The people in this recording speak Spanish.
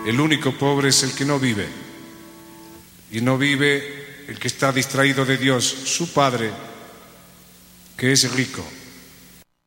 El único pobre es el que no vive. Y no vive el que está distraído de Dios, su Padre, que es rico.